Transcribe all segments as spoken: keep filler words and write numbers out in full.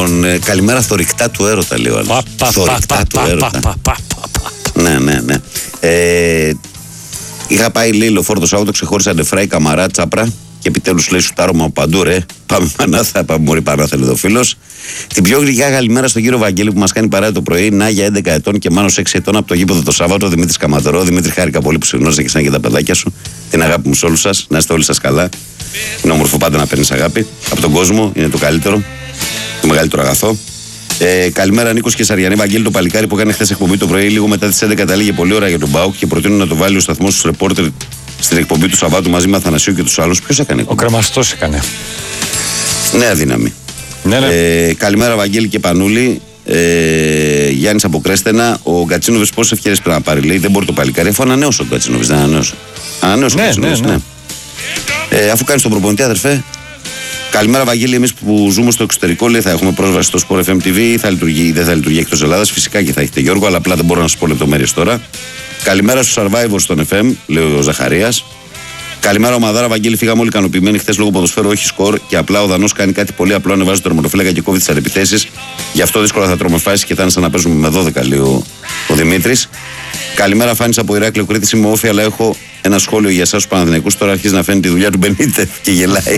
Λοιπόν, ε, καλημέρα θωρηκτά του έρωτα, λέει ο άλλος. Θωρηκτά του έρωτα. Ναι, ναι, ναι. Ε, είχα πάει, λέει, λεωφόρο το Σάββατο, ξεχώρισα Ντεφράι, Καμαρά, Τσάπρα. Και επιτέλους λέει σουτάρωμα από παντού, ρε. Πάμε Πανάθα, πάμε Μωρή Πανάθα, λέει ο φίλος. Την πιο γλυκιά καλημέρα στον κύριο Βαγγέλη που μας κάνει παρέα το πρωί. Νάγια έντεκα ετών και Μάνος έξι ετών από το γήπεδο το Σάββατο. Δημήτρης Καμαδρό. Δημήτρη, χάρηκα πολύ που σε γνώρισα και σαν και τα παιδάκια σου. Την αγάπη μου σε όλους σας. Να είστε όλοι σας καλά. Είναι όμορφο πάντα να παίρνεις αγάπη από τον κόσμο. Είναι το καλύτερο. Το μεγαλύτερο αγαθό. Ε, καλημέρα Νίκος και Σαριανή. Βαγγέλη, το παλικάρι που έκανε χθες εκπομπή το πρωί, λίγο μετά τις έντεκα, τα λέγε πολύ ώρα για τον Μπάουκ και προτείνω να το βάλει ο σταθμός του ρεπόρτερ στην εκπομπή του Σαββάτου μαζί με Αθανασίου και τους άλλους. Ποιος έκανε? Ο Κρεμαστός έκανε. Νέα δύναμη. Ναι, ναι. Ε, καλημέρα Βαγγέλη και Πανούλη. Ε, Γιάννης από Κρέστενα. Ο Γκατσίνοβης πόσες ευκαιρίες πρέπει να πάρει? Λέει δεν μπορεί το παλικάρι, αφού ανανέωσε ο Γκατσίνοβης. Δεν ανανέωσε. Ανανέωσε ναι, ο Γκατσίνοβης, ναι. ναι. Ε, αφού κάνει τον προπονητή, αδερφέ. Καλημέρα Βαγγέλη, εμείς που ζούμε στο εξωτερικό, λέει, θα έχουμε πρόσβαση στο Sport εφ εμ τι βι ή θα λειτουργεί ή δεν θα λειτουργεί εκτός Ελλάδας? Φυσικά και θα έχετε, Γιώργο, αλλά απλά δεν μπορώ να σας πω λεπτομέρειες τώρα. Καλημέρα στους Survivors στον εφ εμ, λέει ο Ζαχαρίας. Καλημέρα Ομαδάρα, Βαγγέλη, φύγαμε όλοι ικανοποιημένοι χθες λόγω ποδοσφαίρου, όχι σκορ και απλά ο Δανός κάνει κάτι πολύ απλό, ανεβάζει το τερματοφύλακα και κόβει τις αντεπιθέσεις. Γι' αυτό δύσκολα θα τρώμε φάσεις και θα είναι σαν να παίζουμε με δώδεκα, λέει ο, ο Δημήτρης. Καλημέρα, Φάνης από Ηράκλειο Κρήτης, είμαι όφη, αλλά έχω ένα σχόλιο για εσάς τους Παναθηναϊκούς. Τώρα αρχίζει να φαίνεται τη δουλειά του Μπενίτεφ και γελάει.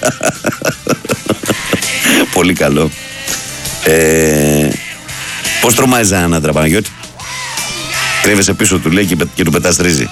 Πολύ καλό. Ε, πώς τρομάζει έναν άντρα, Παναγιώτη? Κρύβεσαι πίσω του, λέει, και, και του πετάς ρύζι.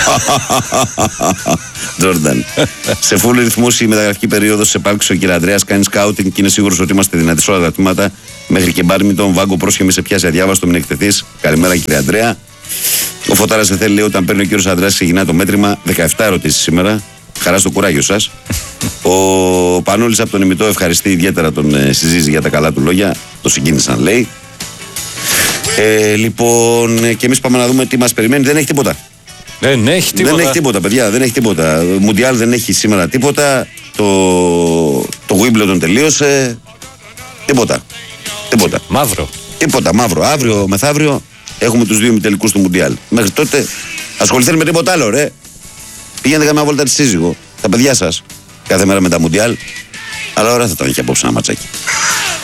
Τζόρνταν. Σε φουλ ρυθμούς η μεταγραφική περίοδος σε επάλξη ο κ. Ανδρέας κάνει σκάουτινγκ και είναι σίγουρος ότι είμαστε δυνατοί σε όλα τα τμήματα. Μέχρι και μπάρμιντον, Βάγκο, πρόσχεμη σε πιάσει αδιάβαστο, μην εκτεθείς. Καλημέρα κ. Ανδρέα. Ο Φωτάρας δεν θέλει, λέει, όταν παίρνει ο κ. Ανδρέας ξεκινάει το μέτρημα. δεκαεπτά ερωτήσεις σήμερα. Χαρά στο κουράγιο σας. Ο Πανούλης από τον Ημιτό ευχαριστεί ιδιαίτερα τον ε, συζύζη για τα καλά του λόγια. Το συγκίνησαν, λέει. Ε, λοιπόν, ε, και εμείς πάμε να δούμε τι μας περιμένει. Δεν έχει τίποτα. Δεν έχει τίποτα. Δεν έχει τίποτα, παιδιά. Δεν έχει τίποτα. Μουντιάλ δεν έχει σήμερα τίποτα. Το, το Wimbledon τελείωσε. Τίποτα. Τίποτα. Μαύρο. Τίποτα. Μαύρο. Αύριο μεθαύριο έχουμε τους δύο ημιτελικούς του Μουντιάλ. Μέχρι τότε ασχοληθείτε με τίποτα άλλο, ρε. Πηγαίνετε καμιά βόλτα τη σύζυγο. Τα παιδιά σας. Κάθε μέρα με τα Μουντιάλ. Αλλά ωραία θα ήταν και απόψε ένα ματσάκι.